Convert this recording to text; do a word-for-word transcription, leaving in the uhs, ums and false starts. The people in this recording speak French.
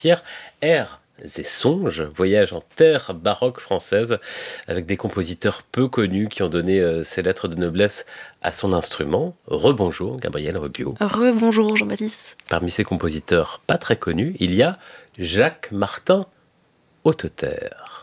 Pierre, Airs et songes, voyage en terre baroque française avec des compositeurs peu connus qui ont donné euh, ces lettres de noblesse à son instrument. Rebonjour Gabriel Rubio. Rebonjour Jean-Baptiste. Parmi ces compositeurs pas très connus, il y a Jacques Martin Hauteterre.